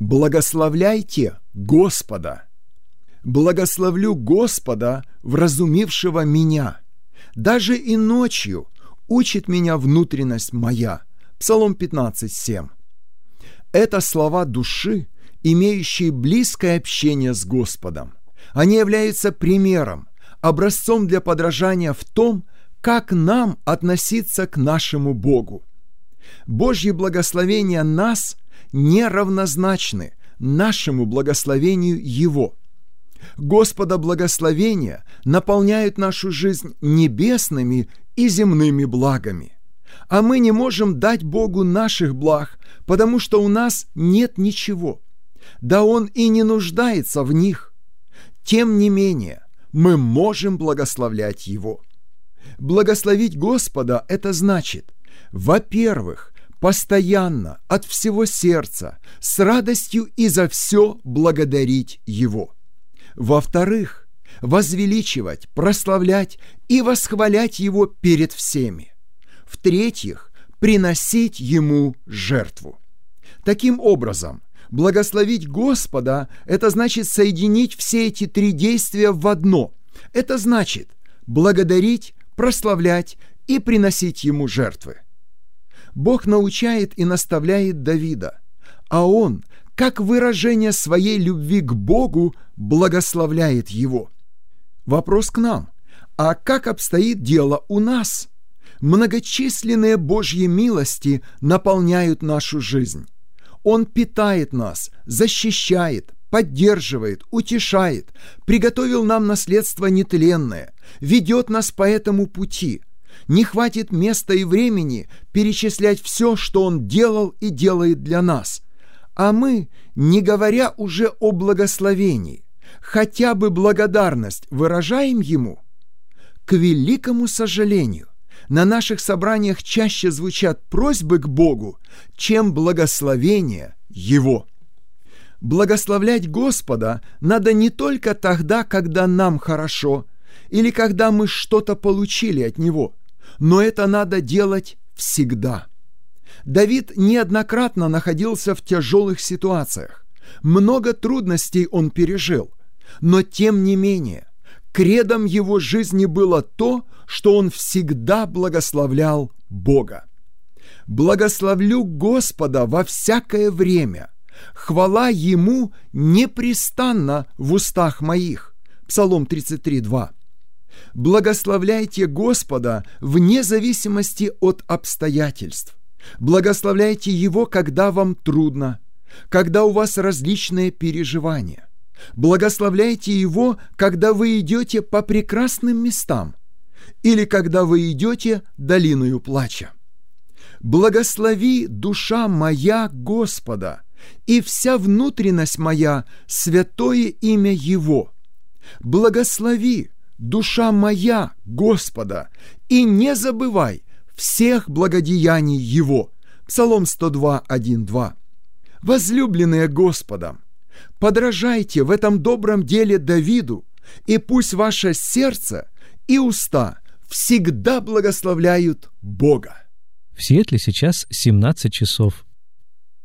Благословляйте Господа. Благословлю Господа, вразумившего меня. Даже и ночью учит меня внутренность моя. Псалом 15:7. Это слова души, имеющие близкое общение с Господом. Они являются примером, образцом для подражания в том, как нам относиться к нашему Богу. Божьи благословения нас не равнозначны нашему благословению Его. Господа благословения наполняют нашу жизнь небесными и земными благами. А мы не можем дать Богу наших благ, потому что у нас нет ничего. Да Он и не нуждается в них. Тем не менее, мы можем благословлять Его. Благословить Господа – это значит, во-первых, постоянно, от всего сердца, с радостью и за все благодарить Его. Во-вторых, возвеличивать, прославлять и восхвалять Его перед всеми. В-третьих, приносить Ему жертву. Таким образом, благословить Господа – это значит соединить все эти три действия в одно. Это значит благодарить, прославлять и приносить Ему жертвы. Бог научает и наставляет Давида, а он, как выражение своей любви к Богу, благословляет его. Вопрос к нам: а как обстоит дело у нас? Многочисленные Божьи милости наполняют нашу жизнь. Он питает нас, защищает, поддерживает, утешает, приготовил нам наследство нетленное, ведет нас по этому пути. Не хватит места и времени перечислять все, что Он делал и делает для нас. А мы, не говоря уже о благословении, хотя бы благодарность выражаем Ему? К великому сожалению, на наших собраниях чаще звучат просьбы к Богу, чем благословения Его. Благословлять Господа надо не только тогда, когда нам хорошо, или когда мы что-то получили от Него, но это надо делать всегда. Давид неоднократно находился в тяжелых ситуациях. Много трудностей он пережил, но тем не менее, кредом его жизни было то, что он всегда благословлял Бога. «Благословлю Господа во всякое время, хвала Ему непрестанно в устах моих». Псалом 33:2. Благословляйте Господа вне зависимости от обстоятельств. Благословляйте Его, когда вам трудно, когда у вас различные переживания. Благословляйте Его, когда вы идете по прекрасным местам или когда вы идете долиною плача. Благослови, душа моя, Господа, и вся внутренность моя святое имя Его. Благослови, душа моя, Господа, и не забывай всех благодеяний Его. Псалом 102:1-2. Возлюбленные Господом, подражайте в этом добром деле Давиду, и пусть ваше сердце и уста всегда благословляют Бога. В Сиэтле сейчас 17 часов